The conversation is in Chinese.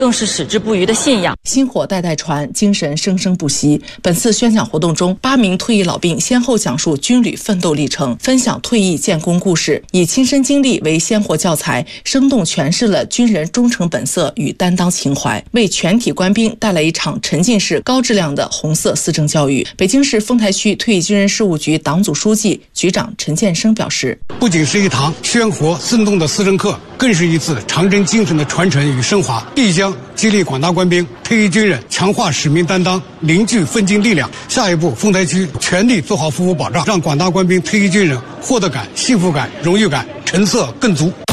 更是矢志不渝的信仰。 薪火代代传，精神生生不息。本次宣讲活动中，8名退役老兵先后讲述军旅奋斗历程，分享退役建功故事，以亲身经历为鲜活教材，生动诠释了军人忠诚本色与担当情怀，为全体官兵带来一场沉浸式高质量的红色思政教育。北京市丰台区退役军人事务局党组书记、局长陈建生表示， 不仅是一堂鲜活生动的思政课，更是一次长征精神的传承与升华，必将激励广大官兵、退役军人强化使命担当，凝聚奋进力量。下一步，丰台区全力做好服务保障，让广大官兵、退役军人获得感、幸福感、荣誉感成色更足。